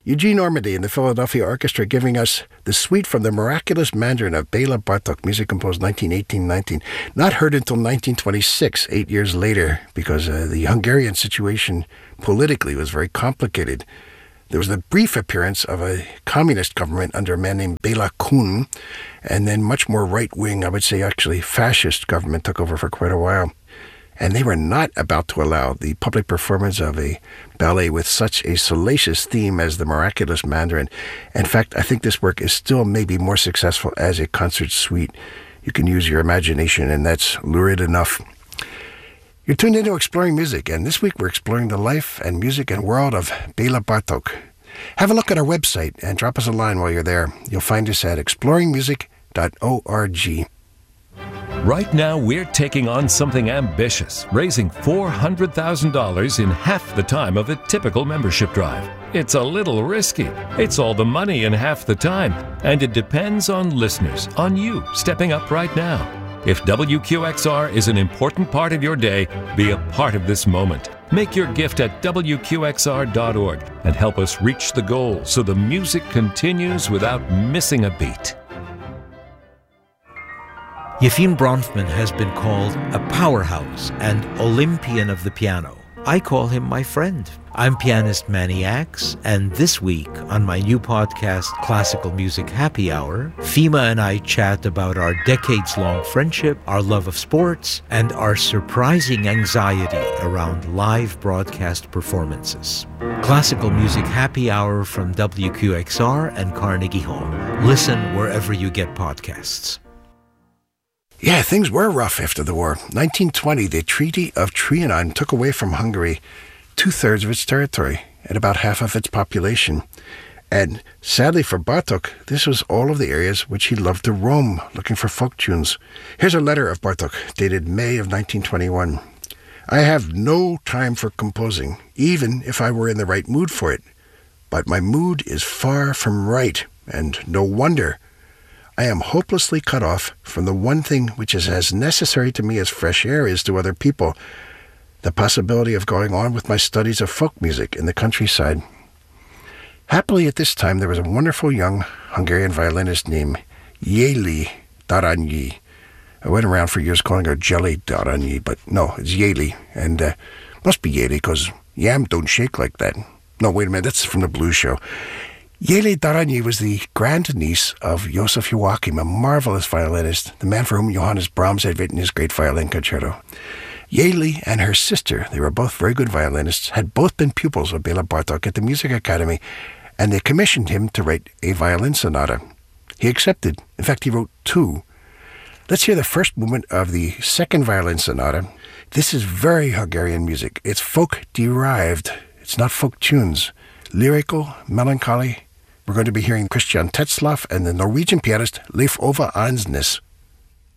Eugene Ormandy and the Philadelphia Orchestra giving us the suite from the Miraculous Mandarin of Bela Bartok, music composed 1918-19. Not heard until 1926, 8 years later, because the Hungarian situation politically was very complicated. There was the brief appearance of a communist government under a man named Béla Kun, and then much more right-wing, I would say actually fascist government took over for quite a while. And they were not about to allow the public performance of a ballet with such a salacious theme as the Miraculous Mandarin. In fact, I think this work is still maybe more successful as a concert suite. You can use your imagination, and that's lurid enough. You're tuned into Exploring Music, and this week we're exploring the life and music and world of Bela Bartok. Have a look at our website and drop us a line while you're there. You'll find us at exploringmusic.org. Right now, we're taking on something ambitious, raising $400,000 in half the time of a typical membership drive. It's a little risky. It's all the money in half the time, and it depends on listeners, on you stepping up right now. If WQXR is an important part of your day, be a part of this moment. Make your gift at WQXR.org and help us reach the goal so the music continues without missing a beat. Yefim Bronfman has been called a powerhouse and Olympian of the piano. I call him my friend. I'm pianist Manny Axe, and this week on my new podcast, Classical Music Happy Hour, Fima and I chat about our decades-long friendship, our love of sports, and our surprising anxiety around live broadcast performances. Classical Music Happy Hour from WQXR and Carnegie Hall. Listen wherever you get podcasts. Yeah, things were rough after the war. 1920, the Treaty of Trianon took away from Hungary 2/3 of its territory and about half of its population. And sadly for Bartok, this was all of the areas which he loved to roam, looking for folk tunes. Here's a letter of Bartok, dated May of 1921. I have no time for composing, even if I were in the right mood for it. But my mood is far from right, and no wonder. I am hopelessly cut off from the one thing which is as necessary to me as fresh air is to other people, the possibility of going on with my studies of folk music in the countryside. Happily at this time there was a wonderful young Hungarian violinist named Yeli Daranyi. I went around for years calling her Jelly Daranyi, but no, it's Yeli, and must be Yeli because yam don't shake like that. No, wait a minute, that's from the blues show. Yeli Daranyi was the grandniece of Joseph Joachim, a marvelous violinist, the man for whom Johannes Brahms had written his great violin concerto. Yeli and her sister, they were both very good violinists, had both been pupils of Bela Bartok at the Music Academy, and they commissioned him to write a violin sonata. He accepted. In fact, he wrote 2. Let's hear the first movement of the second violin sonata. This is very Hungarian music. It's folk-derived. It's not folk tunes. Lyrical, melancholy. We're going to be hearing Christian Tetzlaff and the Norwegian pianist Leif Ove Ansnes.